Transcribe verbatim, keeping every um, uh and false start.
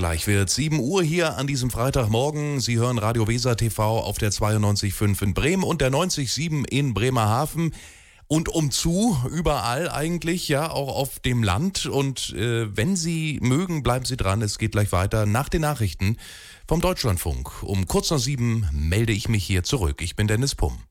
Gleich wird sieben Uhr hier an diesem Freitagmorgen. Sie hören Radio Weser T V auf der zweiundneunzig Komma fünf in Bremen und der neunzig Komma sieben in Bremerhaven. Und umzu, überall eigentlich, ja, auch auf dem Land. Und äh, wenn Sie mögen, bleiben Sie dran. Es geht gleich weiter nach den Nachrichten vom Deutschlandfunk. Um kurz nach sieben melde ich mich hier zurück. Ich bin Dennis Pumm.